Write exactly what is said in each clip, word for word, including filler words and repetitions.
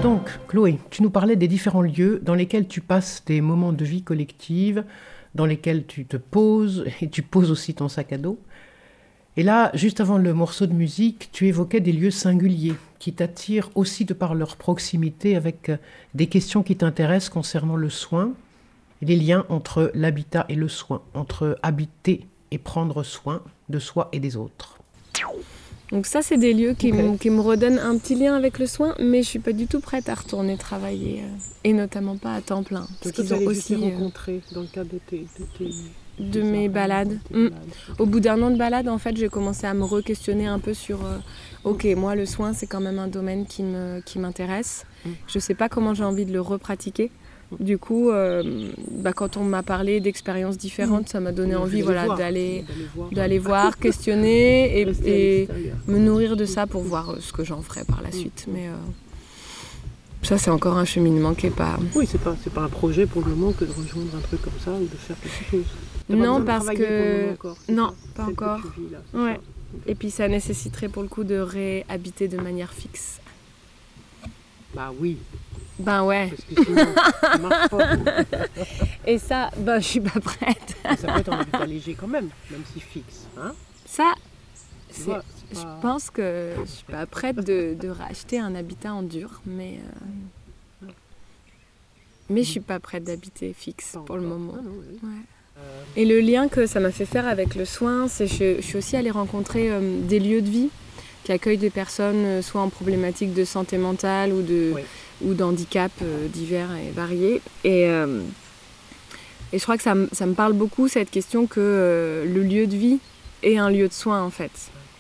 Donc, Chloé, tu nous parlais des différents lieux dans lesquels tu passes des moments de vie collective, dans lesquels tu te poses, et tu poses aussi ton sac à dos. Et là, juste avant le morceau de musique, tu évoquais des lieux singuliers qui t'attirent aussi de par leur proximité avec des questions qui t'intéressent concernant le soin, et les liens entre l'habitat et le soin, entre habiter et prendre soin de soi et des autres. Donc ça, c'est des lieux qui, Okay. m- qui me redonnent un petit lien avec le soin, mais je suis pas du tout prête à retourner travailler, euh, et notamment pas à temps plein. Parce qu'ils ont aussi, euh, rencontrés dans le cadre de tes... De, tes, de tes mes enfants, balades. de tes Mm. balades. Au bout d'un an de balade, en fait, j'ai commencé à me re-questionner un peu sur euh, ok, moi, le soin, c'est quand même un domaine qui, me, qui m'intéresse. Mm. Je sais pas comment j'ai envie de le repratiquer. Du coup, euh, bah, quand on m'a parlé d'expériences différentes, ça m'a donné Mais envie d'aller voilà, voir, d'aller, d'aller voir. d'aller voir, questionner et, Rester à et l'extérieur. me nourrir de ça pour voir euh, ce que j'en ferai par la suite. Mais euh, ça, c'est encore un cheminement qui est pas... Oui, c'est pas, c'est pas un projet pour le moment que de rejoindre un truc comme ça ou de faire quelque chose. T'as pas Non, besoin de parce travailler pour le que- moment encore, c'est non, ça pas Celle que encore. tu vis, là, c'est Ouais. ça. Et puis ça nécessiterait pour le coup de réhabiter de manière fixe. Bah oui, Ben ouais. parce que sinon, ça marche pas. Et ça, ben je suis pas prête. Mais ça peut être un habitat léger quand même, même si fixe. Hein Ça, Tu c'est... vois, c'est Je pas- pense que je suis pas prête de, de racheter un habitat en dur, mais euh, mais je suis pas prête d'habiter fixe pas pour le encore. moment. Ah non, oui. Ouais. Euh, Et le lien que ça m'a fait faire avec le soin, c'est que je, je suis aussi allée rencontrer euh, des lieux de vie qui accueillent des personnes euh, soit en problématique de santé mentale ou de Oui. ou d'handicap euh, divers et variés. Et euh, et je crois que ça, me- ça me parle beaucoup cette question que euh, le lieu de vie est un lieu de soin en fait.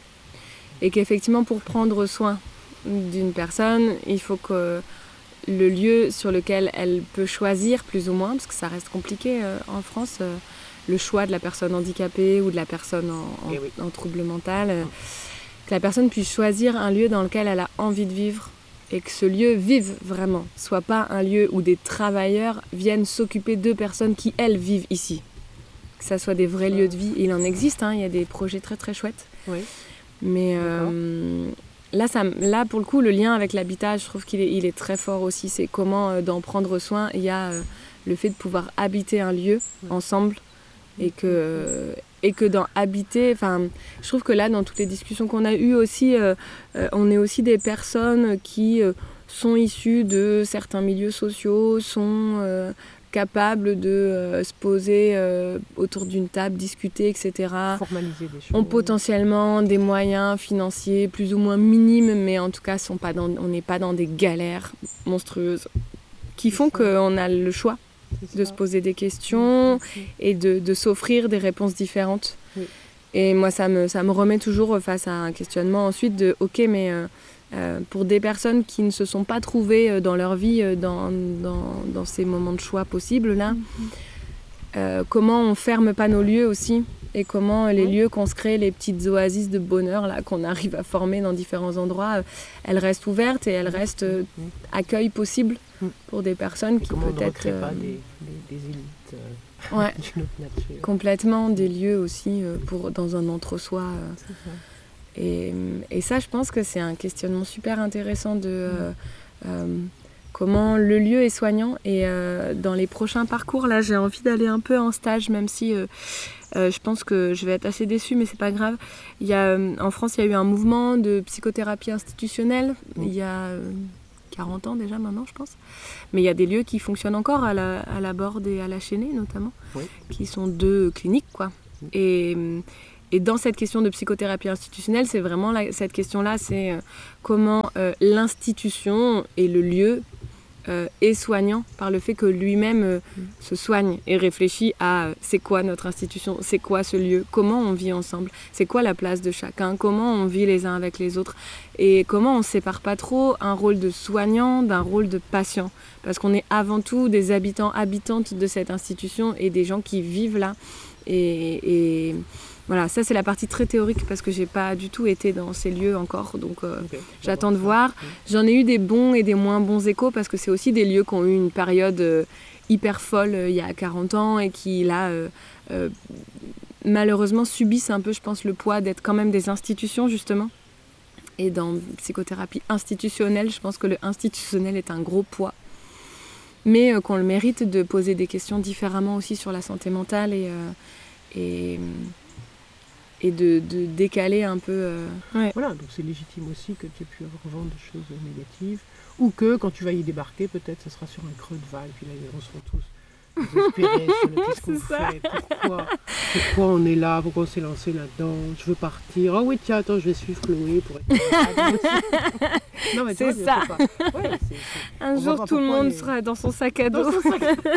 Et qu'effectivement, pour prendre soin d'une personne, il faut que le lieu sur lequel elle peut choisir, plus ou moins, parce que ça reste compliqué euh, en France, euh, le choix de la personne handicapée ou de la personne en, en- Eh oui. en trouble mental, euh, que la personne puisse choisir un lieu dans lequel elle a envie de vivre et que ce lieu vive vraiment, soit pas un lieu où des travailleurs viennent s'occuper de personnes qui, elles, vivent ici. Que ça soit des vrais lieux de vie. Il en existe, hein, il y a des projets très très chouettes. Oui. Mais euh, là, ça, m- là, pour le coup, le lien avec l'habitat, je trouve qu'il est, il est très fort aussi. C'est comment, euh, d'en prendre soin, il y a euh, le fait de pouvoir habiter un lieu ensemble et que, euh, et que dans habiter, enfin, je trouve que là, dans toutes les discussions qu'on a eues aussi, euh, euh, on est aussi des personnes qui euh, sont issues de certains milieux sociaux, sont euh, capables de euh, se poser euh, autour d'une table, discuter, et cetera Formaliser des choses. ont potentiellement des moyens financiers plus ou moins minimes, mais en tout cas, sont pas dans, on n'est pas dans des galères monstrueuses qui font C'est ça. qu'on a le choix C'est de ça. se poser des questions et de, de s'offrir des réponses différentes. Oui. Et moi, ça me, ça me remet toujours face à un questionnement ensuite de « Ok, mais euh, euh, pour des personnes qui ne se sont pas trouvées euh, dans leur vie euh, dans, dans, dans ces moments de choix possibles, là, euh, comment on ferme pas nos lieux aussi et comment les Oui. lieux qu'on se crée, les petites oasis de bonheur là qu'on arrive à former dans différents endroits, euh, elles restent ouvertes et elles restent euh, Mhm. accueil possible Mhm. pour des personnes Et qui comment on ne peut-être recrée pas euh, des, des, des élites euh, ouais, d'une autre nature. complètement des lieux aussi euh, pour dans un entre-soi. euh. C'est ça. Et, et ça, je pense que c'est un questionnement super intéressant de euh, euh, comment le lieu est soignant. Et euh, dans les prochains parcours, là, j'ai envie d'aller un peu en stage, même si euh, euh, je pense que je vais être assez déçue, mais c'est pas grave. Il y a, euh, en France, il y a eu un mouvement de psychothérapie institutionnelle il y a euh, quarante ans déjà maintenant, je pense. Mais il y a des lieux qui fonctionnent encore à la, à la Borde et à la Chênaie, notamment, Oui. qui sont deux cliniques, quoi. Et... Et dans cette question de psychothérapie institutionnelle, c'est vraiment la, cette question-là, c'est euh, comment euh, l'institution et le lieu euh, est soignant par le fait que lui-même euh, se soigne et réfléchit à euh, c'est quoi notre institution, c'est quoi ce lieu, comment on vit ensemble, c'est quoi la place de chacun, comment on vit les uns avec les autres et comment on ne sépare pas trop un rôle de soignant d'un rôle de patient. Parce qu'on est avant tout des habitants, habitantes de cette institution et des gens qui vivent là. Et... et voilà, ça c'est la partie très théorique parce que j'ai pas du tout été dans ces lieux encore, donc euh, Okay. j'attends de voir. J'en ai eu des bons et des moins bons échos parce que c'est aussi des lieux qui ont eu une période euh, hyper folle euh, il y a quarante ans et qui là euh, euh, malheureusement subissent un peu, je pense, le poids d'être quand même des institutions justement Et dans psychothérapie institutionnelle, je pense que le institutionnel est un gros poids. Mais euh, qu'on le mérite de poser des questions différemment aussi sur la santé mentale et, euh, et, et de, de décaler un peu... Euh... Ouais. Voilà, donc c'est légitime aussi que tu aies pu avoir vent de choses négatives. Ou que quand tu vas y débarquer, peut-être ce sera sur un creux de vague, puis là ils seront tous désespérés sur le qu'est-ce qu'on fait, pourquoi, pourquoi on est là, pourquoi on s'est lancé là-dedans, je veux partir, oh oui tiens, attends, je vais suivre Chloé pour être malade. Non, mais c'est toi, ça. Ouais, c'est, c'est... Un on jour tout le monde les... sera dans son sac à dos. Dans son sac à dos.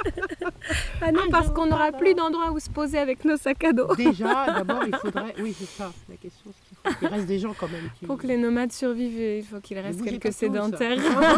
Ah non, parce qu'on n'aura plus d'endroit où se poser avec nos sacs à dos. Déjà, d'abord, il faudrait... Oui, c'est ça, la question, c'est qu'il faut qu'il reste des gens quand même. Qui... Pour que les nomades survivent, il faut qu'il reste quelques sédentaires.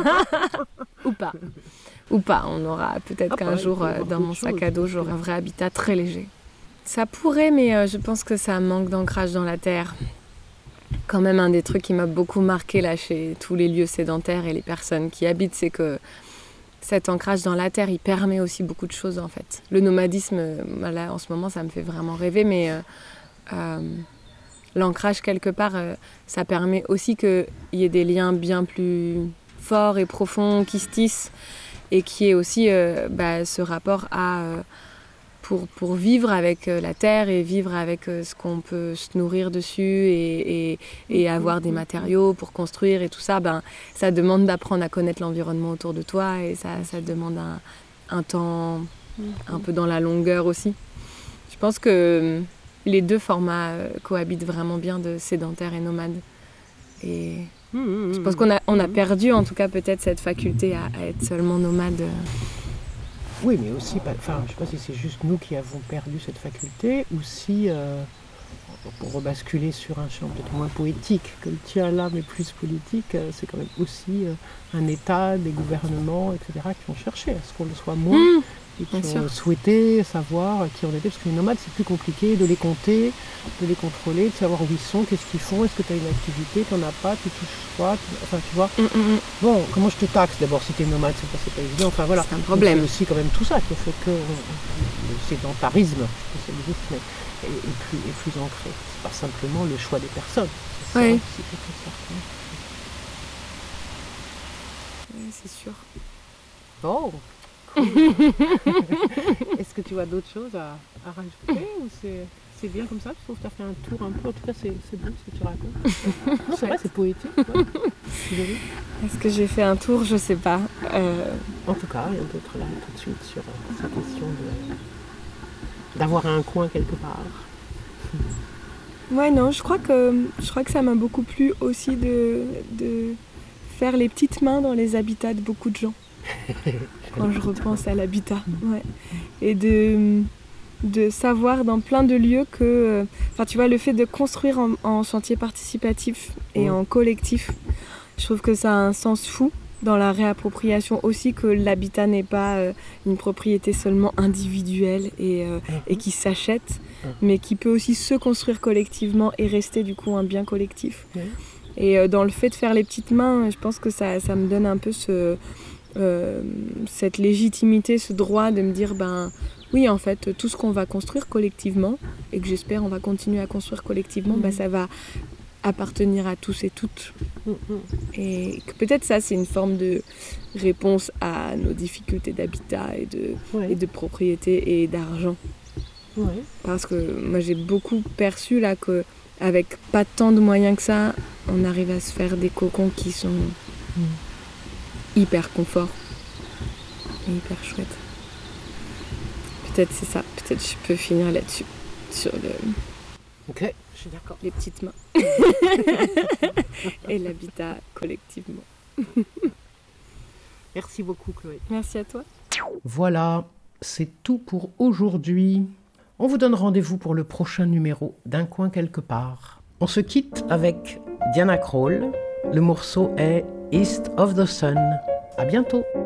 Ou pas. Ou pas, on aura peut-être ah, qu'un pareil, jour, euh, dans mon sac à dos, j'aurai un vrai habitat très léger. Ça pourrait, mais euh, je pense que ça manque d'ancrage dans la terre. Quand même, un des trucs qui m'a beaucoup marqué là, chez tous les lieux sédentaires et les personnes qui habitent, c'est que cet ancrage dans la terre, il permet aussi beaucoup de choses en fait. Le nomadisme, là, en ce moment, ça me fait vraiment rêver, mais euh, euh, l'ancrage quelque part, euh, ça permet aussi qu'il y ait des liens bien plus forts et profonds qui se tissent et qui est aussi euh, bah, ce rapport à... Euh, Pour, pour vivre avec la terre et vivre avec ce qu'on peut se nourrir dessus et, et, et avoir des matériaux pour construire et tout ça, ben, ça demande d'apprendre à connaître l'environnement autour de toi et ça, ça demande un, un temps un peu dans la longueur aussi. Je pense que les deux formats cohabitent vraiment bien de sédentaire et nomade. Et je pense qu'on a, on a perdu en tout cas peut-être cette faculté à, à être seulement nomade. Oui, mais aussi, enfin, je ne sais pas si c'est juste nous qui avons perdu cette faculté ou si, euh, pour rebasculer sur un champ peut-être moins poétique que le tien là, mais plus politique, euh, c'est quand même aussi euh, un État, des gouvernements, et cetera qui ont cherché à ce qu'on le soit moins mmh, et qui ont sûr. souhaité savoir qui on était, parce que les nomades c'est plus compliqué de les compter, de les contrôler, de savoir où ils sont, qu'est-ce qu'ils font, est-ce que tu as une activité, tu n'en as pas, tu touches quoi, tu... enfin tu vois. Mmh, mmh. Bon, comment je te taxe d'abord si tu es nomade, c'est pas, c'est pas évident, enfin voilà. C'est un problème. Donc, c'est aussi quand même tout ça qui fait que le sédentarisme, je sais pas mais est, est, plus, est plus ancré. C'est pas simplement le choix des personnes. C'est ouais. ça aussi qui est certain. Oui, c'est sûr. Bon. Cool. Est-ce que tu as d'autres choses à, à rajouter ou c'est, c'est bien comme ça? Je trouve que tu as fait un tour un peu. En tout cas, c'est, c'est beau ce que tu racontes. Non, c'est vrai, c'est poétique. Ouais. Est-ce que j'ai fait un tour? Je sais pas. Euh... En tout cas, rien d'autre là tout de suite sur euh, cette question de, d'avoir un coin quelque part. Ouais, non, je crois que, je crois que ça m'a beaucoup plu aussi de, de faire les petites mains dans les habitats de beaucoup de gens. Quand je repense à l'habitat, ouais. Et de, de savoir dans plein de lieux que, enfin tu vois, le fait de construire en, en chantier participatif et en collectif, je trouve que ça a un sens fou dans la réappropriation aussi, que l'habitat n'est pas euh, une propriété seulement individuelle et, euh, et qui s'achète, mais qui peut aussi se construire collectivement et rester du coup un bien collectif. Et euh, dans le fait de faire les petites mains, je pense que ça, ça me donne un peu ce... Euh, cette légitimité, ce droit de me dire ben oui en fait tout ce qu'on va construire collectivement et que j'espère on va continuer à construire collectivement, mmh. ben, ça va appartenir à tous et toutes. Mmh. Et que peut-être ça c'est une forme de réponse à nos difficultés d'habitat et de, ouais. et de propriété et d'argent. Ouais. Parce que moi j'ai beaucoup perçu là qu'avec pas tant de moyens que ça, on arrive à se faire des cocons qui sont mmh. hyper confort et hyper chouette. Peut-être c'est ça, peut-être je peux finir là-dessus, sur le... Ok, je suis d'accord. Les petites mains. Et l'habitat collectivement. Merci beaucoup Chloé. Merci à toi. Voilà, c'est tout pour aujourd'hui. On vous donne rendez-vous pour le prochain numéro d'Un coin quelque part. On se quitte avec Diana Krall. Le morceau est East of the Sun. À bientôt.